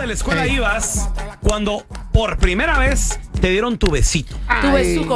la escuela ibas cuando por primera vez te dieron tu besito? Tu besuco.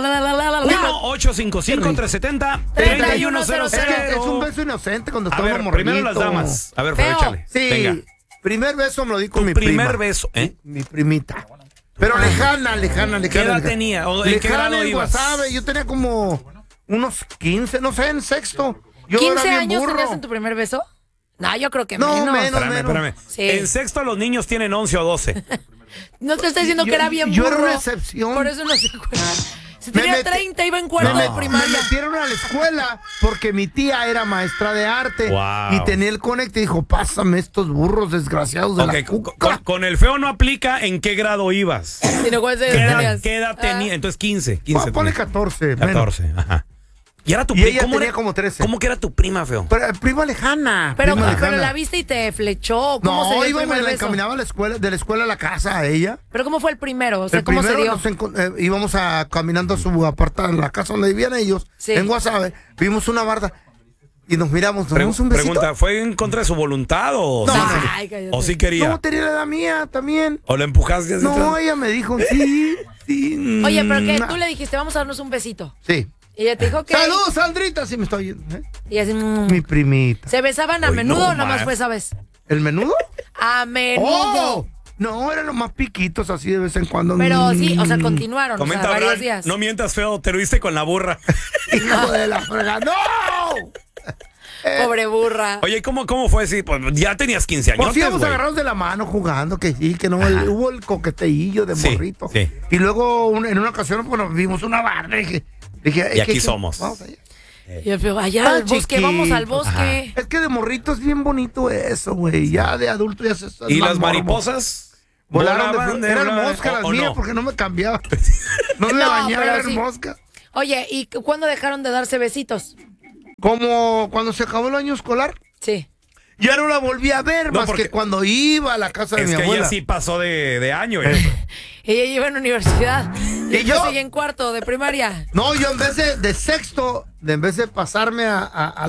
1-855-370-3100. Es un beso inocente cuando está uno morrito. Primero las damas. A ver, Feo. échale. Sí, Venga. primer beso me lo di con mi prima. Primer beso, ¿eh? Mi primita. Pero lejana. ¿Qué edad tenía? ¿O en qué grado en ibas? Guasave, yo tenía como unos 15, no sé, en sexto. Yo 15 era bien años burro. tenías en tu primer beso. No, yo creo que No, menos. Espérame. Sí. En sexto los niños tienen 11 o 12. No te estoy diciendo que era bien yo burro. era una excepción. Por eso no se acuerda. Si Me tenía metí- 30, iba en cuarto de Me primaria. metieron a la escuela porque mi tía era maestra de arte. Wow. Y tenía el conecte y dijo, pásame estos burros desgraciados de Ok, la cuca. con el feo no aplica en qué grado ibas. Si no, ¿cuántos años ¿Qué edad, tenías? qué edad tenía? Entonces 15. 15 Ponle tenía. 14. menos. 14, ajá. Y era tu Y prima. ella ¿Cómo tenía era- como 13. ¿Cómo que era tu prima, feo? Pero, prima lejana. Pero prima lejana. la viste y te flechó. ¿Cómo se dio No, el iba y me primer la beso? encaminaba a la escuela, de la escuela a la casa a ella. Pero ¿cómo fue el primero? O sea, El ¿cómo se primero dio? íbamos caminando a su apartado, en la casa donde vivían ellos, Sí. en Guasave, vimos una barda y nos miramos, ¿nos damos un besito? Pregunta, ¿fue en contra de su voluntad o, No, sí, no. Ay, cállate. o sí quería? No, tenía la edad mía también. ¿O la empujaste hacia No, atrás? ella me dijo, sí. Oye, pero que tú le dijiste, vamos a darnos un besito. Sí. Y ella te dijo que... Saludos, Sandrita, si me estoy oyendo. ¿eh? Y así... Mi primita. ¿Se besaban a Uy, menudo no, o nada más man. fue esa vez? ¿El menudo? A menudo. ¡Oh! No, eran los más piquitos así de vez en cuando. Pero sí, o sea, continuaron. Comenta o sea, varios Abraham, días. no mientas, feo, te lo diste con la burra. Hijo de la frega. ¡No! Pobre burra. Oye, ¿cómo fue? Sí, pues ya tenías 15 años. Pues íbamos agarrados de la mano jugando, que sí, que no, hubo el coqueteillo de Sí, morrito. sí. Y luego en una ocasión, bueno, vimos una barra y dije, Y aquí somos. Vamos allá. Y el feo, allá al bosque, chiquito. vamos al bosque. Es que de morrito es bien bonito eso, güey. Ya de adulto ya se está. ¿Y más las morbo. mariposas? Volaron ¿Volaban eran de- moscas las o mías no? porque no me cambiaba. No me No, bañaba, pero eran sí. moscas. Oye, ¿y cuándo dejaron de darse besitos? Como cuando se acabó el año escolar. Sí. Ya no la volví a ver No, más porque- que cuando iba a la casa de Es mi que abuela. ella sí pasó de año. Ella iba en universidad. Y yo yo? seguí en cuarto de primaria. No, yo en vez de sexto, en vez de pasarme a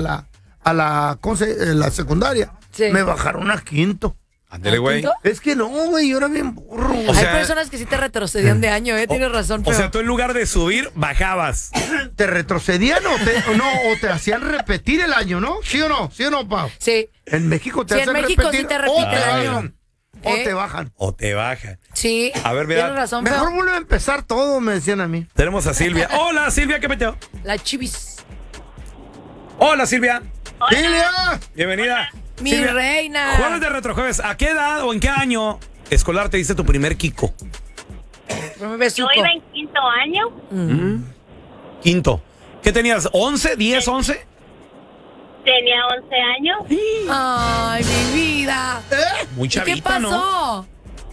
la secundaria, Sí. me bajaron a quinto. Ándele, güey. ¿Quinto? Es que no, güey, yo era bien burro. O sea- Hay personas que sí te retrocedían de año, Tienes razón, O feo. sea, tú en lugar de subir, bajabas. ¿Te retrocedían o te hacían repetir el año, no? ¿Sí o no, Pau? Sí. En México te Sí, en hacen México repetir sí te o repite te el año. bajan. O ¿Eh? te bajan. O te bajan. Sí. A ver, mira, Tienes razón, Mejor feo. vuelve a empezar todo, me decían a mí. Tenemos a Silvia. Hola, Silvia, ¿qué peteo? La chivis. Hola, Silvia. ¡Silvia! Bienvenida. Mi Silvia, reina. Jueves de Retrojueves. ¿A qué edad o en qué año escolar te diste tu primer Kiko? Me besuco. Yo iba en quinto año, Quinto. ¿Qué tenías? ¿11? ¿10, 11? tenía 11 años. Ay, mi vida. Muy ¿Y chavita, qué pasó? ¿no?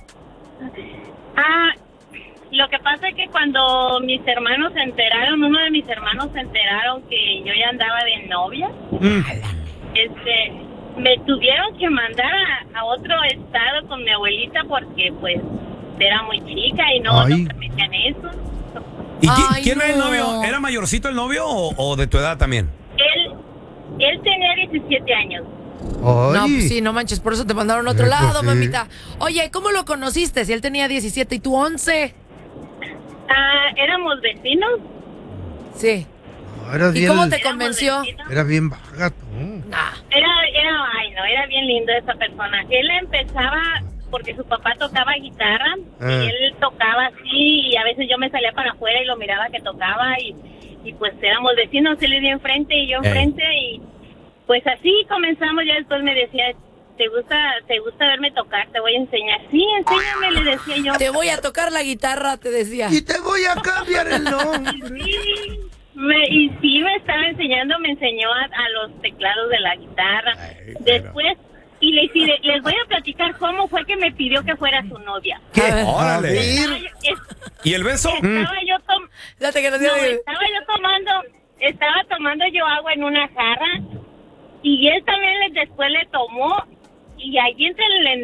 Ah, lo que pasa es que cuando mis hermanos se enteraron, uno de mis hermanos se enteraron que yo ya andaba de novia, me tuvieron que mandar a otro estado con mi abuelita porque pues era muy chica y no Ay. permitían eso. ¿Y Ay, quién era el no. novio? ¿Era mayorcito el novio o de tu edad también? Él tenía 17 años. No, Ay. pues sí, no manches, por eso te mandaron a otro Pues lado, sí. mamita. Oye, ¿cómo lo conociste? Si él tenía 17 y tú 11. Éramos vecinos. Sí. No, eras ¿Y bien, cómo te convenció? Era bien vaga tú. Nah. Era bien lindo esa persona. Él empezaba porque su papá tocaba guitarra y él tocaba así y a veces yo me salía para afuera y lo miraba que tocaba y pues éramos vecinos, él vivía enfrente y yo enfrente y pues así comenzamos. Ya después me decía, ¿te gusta verme tocar? Te voy a enseñar. Sí, enséñame, le decía yo. Te voy a tocar la guitarra, te decía. Y te voy a cambiar el nombre. Sí, me estaba enseñando, me enseñó a los teclados de la guitarra. Ay, Después, y les voy a platicar cómo fue que me pidió que fuera su novia. ¿Qué? Órale. A ver. ¿Y el beso? Fíjate que no tiene- Estaba tomando yo agua en una jarra y él también después le tomó y allí entre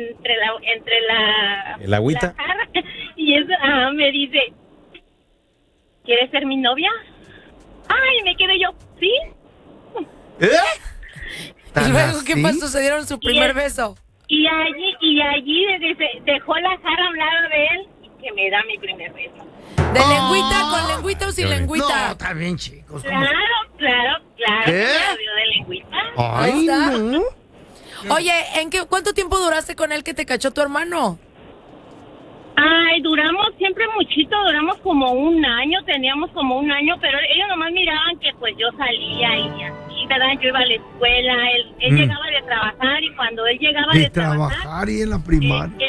la ¿El agüita? la jarra, y me dice, ¿quieres ser mi novia? Ay, me quedé yo, ¿sí? ¿Eh? ¿Y luego qué así? pasó? ¿Se dieron su primer beso? y allí dejó la cara a un lado de él y que me da mi primer beso. ¿De lengüita, con lengüita o sin lengüita? No, está bien, chicos. Claro, ¿Qué? que me dio de lengüita. Ay, Ahí está. no. Oye, ¿cuánto tiempo duraste con él que te cachó tu hermano? Ay, duramos siempre muchito, duramos como un año, teníamos como un año, pero ellos nomás miraban que pues yo salía y así, ¿verdad? Yo iba a la escuela, él llegaba de trabajar y cuando él llegaba de trabajar y en la primaria.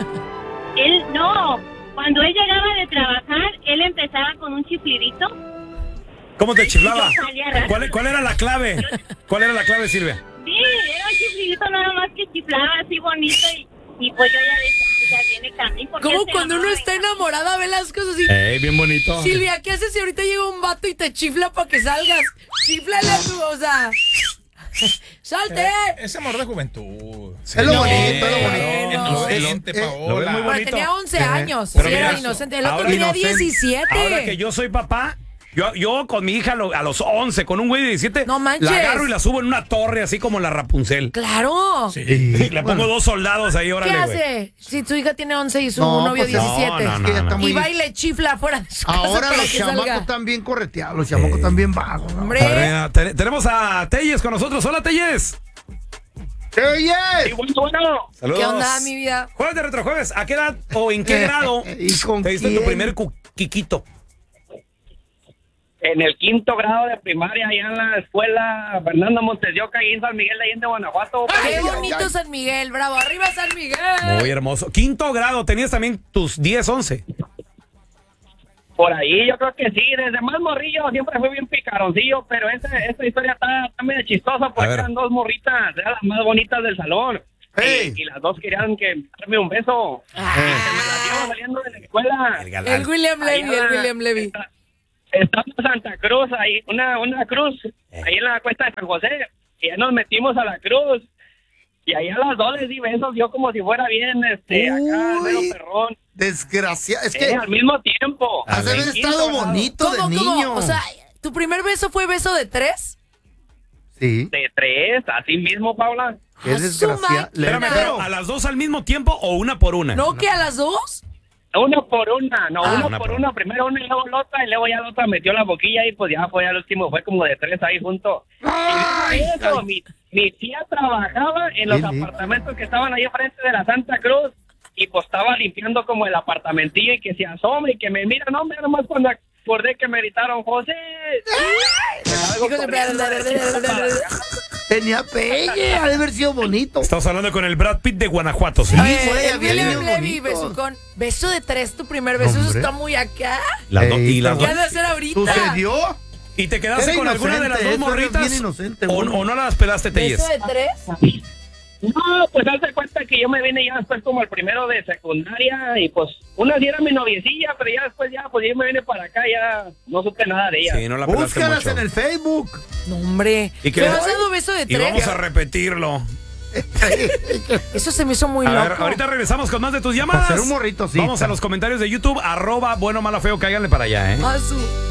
Cuando él llegaba de trabajar, él empezaba con un chiflidito. ¿Cómo te chiflaba? Yo salía rápido. ¿Cuál era la clave? ¿Cuál era la clave, Silvia? Sí, era un chiflidito nada más que chiflaba así bonito y pues yo ya decía, ya viene Cami. Como cuando uno está enamorada ve las cosas así. Bien bonito. Silvia, ¿qué haces si ahorita llega un vato y te chifla para que salgas? Chiflale a tu, o sea... ¡Salte! Ese amor de juventud. Es lo bonito, es lo Bueno. bonito. Inocente, lo ves muy Paola. bonito. Pero tenía 11 años, Pero sí era mira, inocente. El otro ahora tenía inocente. 17. Ahora que yo soy papá, yo con mi hija a los 11, con un güey de 17, No manches. la agarro y la subo en una torre así como la Rapunzel. ¡Claro! Y le pongo 2 soldados ahí, ¿Qué órale, güey. hace si tu hija tiene 11 y su No, novio pues, 17? no, Es que ya está muy... Y va y le chifla afuera de su casa Ahora para los que chamacos salga. están bien correteados, los chamacos están bien vagos. ¿no? Hombre. A ver, tenemos a Telles con nosotros. Hola, Telles. ¡Ey! Bueno, Saludos. ¿Qué onda, mi vida? Jueves de Retrojueves, ¿a qué edad o en qué grado ¿Y con te diste tu quién? primer quiquito? En el 5º grado de primaria, allá en la escuela Fernando Montes de Oca, ahí en San Miguel de Allende, Guanajuato. ¡Qué Ay, bonito ay, ay. San Miguel! ¡Bravo! ¡Arriba San Miguel! Muy hermoso. 5º grado, tenías también tus 10, 11. Por ahí, yo creo que sí, desde más morrillo siempre fui bien picaroncillo, pero esta historia está medio chistosa A porque ver. eran 2 morritas, eran las más bonitas del salón. Hey. Y las dos querían darme un beso. Se me las llevo saliendo de la escuela. El William Ahí Levy, en el la- William Levy. Estamos en Santa Cruz, ahí, una cruz, ahí en la cuesta de San José, y ya nos metimos a la cruz, y ahí a las 2 les di besos, yo como si fuera bien, acá, Uy. medio perrón, Desgraciado. Es que al mismo tiempo. has de haber En estado 5º grado. bonito de ¿Cómo? niño. O sea, ¿tu primer beso fue beso de 3? Sí. De 3, así mismo, Paula. Qué ¡A su desgraciado. máquina! Espérame, pero ¿a las 2 al mismo tiempo o una por una? ¿No que a las 2? Una por una, no, Ah, una una por por una, primero una y luego la otra, y luego ya la otra metió la boquilla y pues ya fue al último, fue como de 3 ahí juntos. Ay, Y eso, ay. mi tía trabajaba en los Qué lindo. apartamentos que estaban ahí frente de la Santa Cruz y pues estaba limpiando como el apartamentillo y que se asome y que me mira, no, mira nomás cuando acordé que me gritaron, José. Salgo Hijos de- corriendo de para acá. Tenía pegue, ha de haber sido bonito. Estamos hablando con el Brad Pitt de Guanajuato, ¿sí? A ver, güey, el había William niños Levy, bonitos. besucón. Beso de 3, tu primer beso. Eso Hombre. está muy acá. Las dos- Ey, y las ¿Qué dos- has de hacer ahorita? ¿Sucedió? ¿Y te quedaste Era con alguna de las inocente, dos eso era morritas? bien inocente, ¿O, bueno. o no las pelaste, Telles? ¿Beso de 3? No, pues hazte cuenta que yo me vine ya después como el primero de secundaria y pues una sí era mi noviecilla, pero ya después ya, pues yo me vine para acá, ya no supe nada de ella. Sí, no la pelaste Búscalas mucho. en el Facebook. No, hombre. ¿Y qué? ¿Pero has dado beso de Y vamos 3? a repetirlo. Eso se me hizo muy A loco. ver, ahorita regresamos con más de tus llamadas. Para ser un morrito, sí. Vamos a los comentarios de YouTube, @bueno, mala, feo, cáiganle para allá, ¿eh? Ah, su-